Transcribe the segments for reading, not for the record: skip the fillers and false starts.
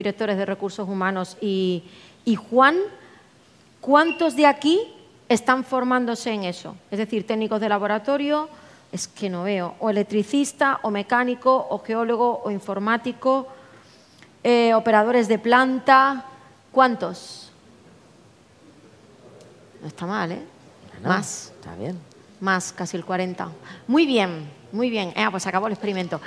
directores de recursos humanos y Juan, ¿cuántos de aquí están formándose en eso? Es decir, técnicos de laboratorio, es que no veo, o electricista, o mecánico, o geólogo, o informático, operadores de planta. ¿Cuántos? No está mal, ¿eh? No, más. Está bien. Más, casi el 40. Muy bien. Muy bien, pues acabó el experimento.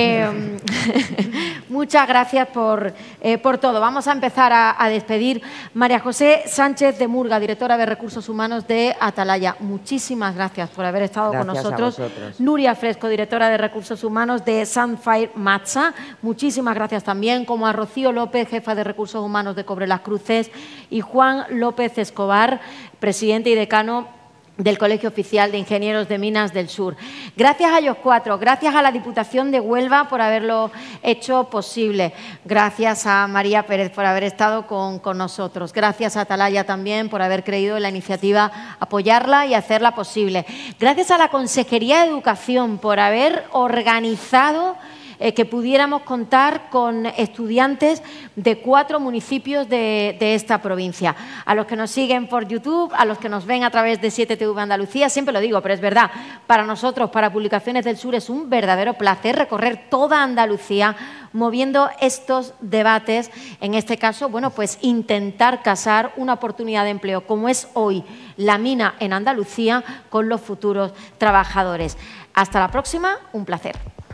Muchas gracias por todo. Vamos a empezar a despedir. María José Sánchez de Murga, directora de Recursos Humanos de Atalaya. Muchísimas gracias por haber estado con nosotros. Nuria Fresco, directora de Recursos Humanos de Sunfire Matsa. Muchísimas gracias también, como a Rocío López, jefa de Recursos Humanos de Cobre Las Cruces, y Juan López Escobar, presidente y decano del Colegio Oficial de Ingenieros de Minas del Sur. Gracias a ellos cuatro, gracias a la Diputación de Huelva por haberlo hecho posible, gracias a María Pérez por haber estado con nosotros, gracias a Atalaya también por haber creído en la iniciativa, apoyarla y hacerla posible. Gracias a la Consejería de Educación por haber organizado que pudiéramos contar con estudiantes de 4 municipios de esta provincia. A los que nos siguen por YouTube, a los que nos ven a través de 7TV Andalucía, siempre lo digo, pero es verdad, para nosotros, para Publicaciones del Sur, es un verdadero placer recorrer toda Andalucía moviendo estos debates, en este caso, bueno, pues intentar casar una oportunidad de empleo como es hoy la mina en Andalucía con los futuros trabajadores. Hasta la próxima, un placer.